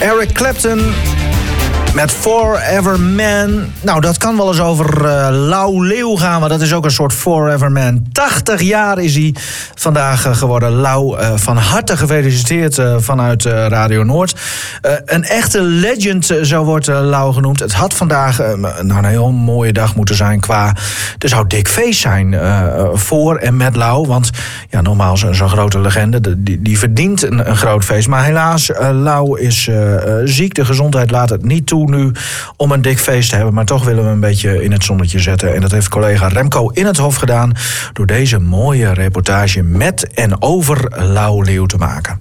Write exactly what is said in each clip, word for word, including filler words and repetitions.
Eric Clapton met Forever Man. Nou, dat kan wel eens over uh, Lau Leeuw gaan, want dat is ook een soort Forever Man. tachtig jaar is hij vandaag uh, geworden. Lau, uh, van harte gefeliciteerd uh, vanuit uh, Radio Noord. Uh, een echte legend, uh, zo wordt uh, Lau genoemd. Het had vandaag uh, nou, een heel mooie dag moeten zijn qua... Er zou dik feest zijn uh, voor en met Lau. Want ja, normaal zo'n zo grote legende, die, die verdient een, een groot feest. Maar helaas, uh, Lau is uh, ziek. De gezondheid laat het niet toe nu om een dik feest te hebben. Maar toch willen we een beetje in het zonnetje zetten. En dat heeft collega Remco in het Hof gedaan door deze mooie reportage met en over Lau Leeuw te maken.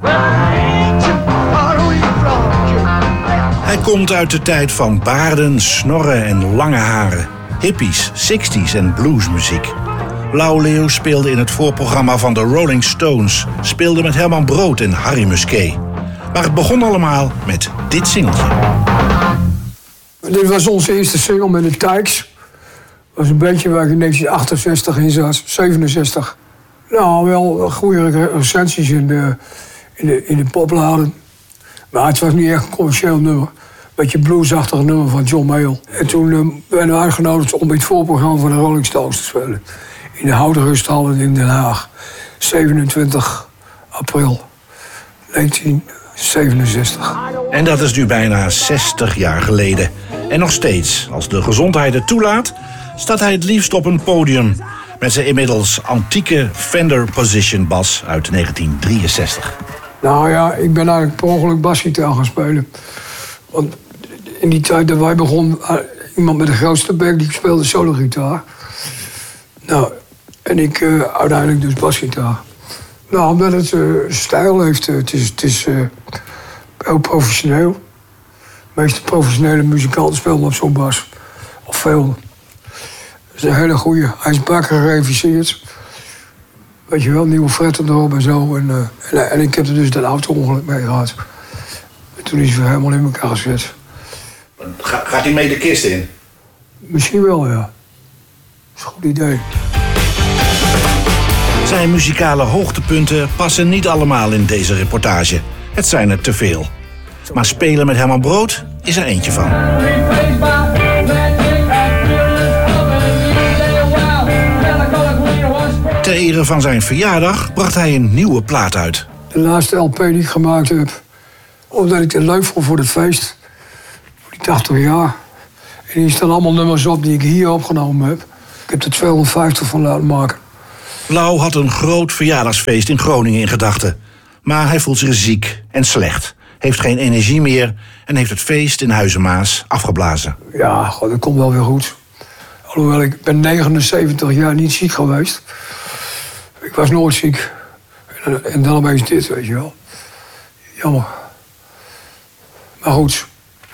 Hij komt uit de tijd van baarden, snorren en lange haren. Hippies, zestig's en bluesmuziek. Lau Leeuw speelde in het voorprogramma van de Rolling Stones. Speelde met Herman Brood en Harry Musquet. Maar het begon allemaal met dit singeltje. Dit was onze eerste single met de Tykes. Dat was een beetje waar ik in negentien achtenzestig in zat, zevenenzestig. Nou, wel goede recensies in de, in de, in de popladen. Maar het was niet echt een commercieel nummer. Beetje bluesachtig nummer van John Mayall. En toen uh, werden we uitgenodigd om in het voorprogramma van de Rolling Stones te spelen. In de Houten Rusthal in Den Haag. zevenentwintig april negentien zevenenzestig. En dat is nu bijna zestig jaar geleden. En nog steeds, als de gezondheid het toelaat, staat hij het liefst op een podium met zijn inmiddels antieke Fender Position bas uit negentien drieënzestig. Nou ja, ik ben eigenlijk per ongeluk basgitaar gaan spelen. Want in die tijd dat wij begonnen, iemand met de grootste bek die speelde solo-gitaar. Nou, en ik uh, uiteindelijk dus basgitaar. Nou, omdat het uh, stijl heeft, uh, het is, het is uh, heel professioneel. De meeste professionele muzikanten spelen op zo'n bas. Of veel. Dat is een hele goeie. Hij is een paar keer gereviseerd. Weet je wel, nieuwe fretten erop en zo. En, uh, en, en ik heb er dus dat auto-ongeluk mee gehad. En toen is hij weer helemaal in elkaar gezet. Ga, gaat hij mee de kist in? Misschien wel, ja. Dat is een goed idee. Zijn muzikale hoogtepunten passen niet allemaal in deze reportage. Het zijn er te veel. Maar spelen met Herman Brood is er eentje van. Ter ere van zijn verjaardag bracht hij een nieuwe plaat uit. De laatste L P die ik gemaakt heb, omdat ik het leuk vond voor het feest. Voor die tachtig jaar. En hier staan allemaal nummers op die ik hier opgenomen heb. Ik heb er tweehonderdvijftig van laten maken. Lau had een groot verjaardagsfeest in Groningen in gedachten. Maar hij voelt zich ziek en slecht. Heeft geen energie meer en heeft het feest in Huizen Maas afgeblazen. Ja, god, dat komt wel weer goed. Alhoewel, ik ben negenenzeventig jaar niet ziek geweest. Ik was nooit ziek. En, en dan opeens dit, weet je wel. Jammer. Maar goed.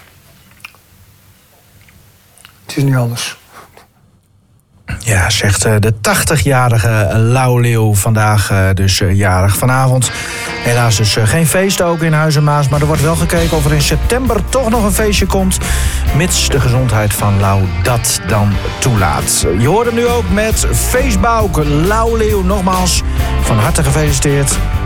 Het is niet anders. Ja, zegt de tachtigjarige Lau Leeuw, vandaag dus jarig. Vanavond helaas dus geen feest ook in Huizen Maas. Maar er wordt wel gekeken of er in september toch nog een feestje komt. Mits de gezondheid van Lau dat dan toelaat. Je hoort hem nu ook met Feestbouw. Lau Leeuw, nogmaals van harte gefeliciteerd.